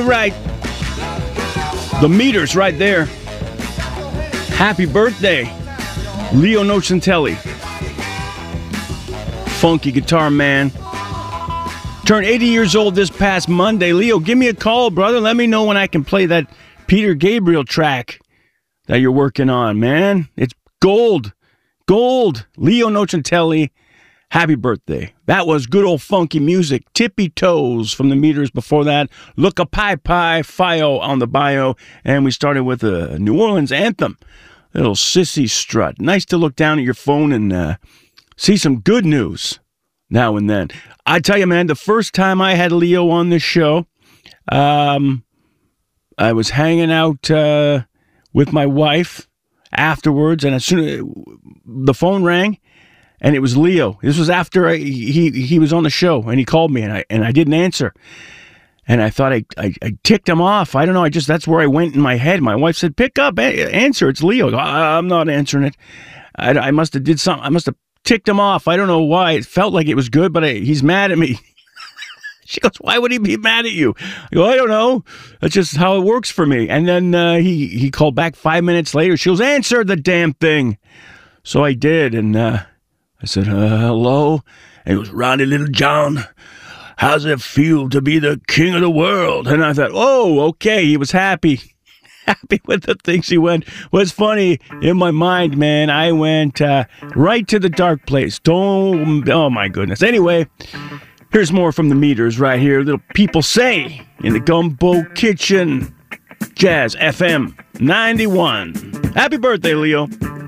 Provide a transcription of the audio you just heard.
Right. The meters right there. Happy birthday, Leo Nocentelli. Funky guitar man. Turned 80 years old this past Monday. Leo, give me a call, brother. Let me know when I can play that Peter Gabriel track that you're working on, man. It's gold. Gold. Leo Nocentelli. Happy birthday. That was good old funky music. Tippy Toes from the meters before that. Look a Pie Pie, Fio on the bio. And we started with a New Orleans anthem. Little Sissy Strut. Nice to look down at your phone and see some good news now and then. I tell you, man, the first time I had Leo on this show, I was hanging out with my wife afterwards, and as soon as the phone rang, and it was Leo. This was after he was on the show, and he called me, and I didn't answer. And I thought I ticked him off. I don't know. That's where I went in my head. My wife said, "Pick up, answer. It's Leo." I'm not answering it. I must have did something. I must have ticked him off. I don't know why. It felt like it was good, but he's mad at me. She goes, "Why would he be mad at you?" I go, "I don't know. That's just how it works for me." And then he called back 5 minutes later. She goes, "Answer the damn thing." So I did, and I said, "Hello?" And it was, "Ronnie Little John. How's it feel to be the king of the world?" And I thought, oh, okay. He was happy with the things he went. Was funny in my mind, man. I went right to the dark place. Oh, my goodness. Anyway, here's more from the meters right here. Little People Say in the Gumbo Kitchen. Jazz FM 91. Happy birthday, Leo.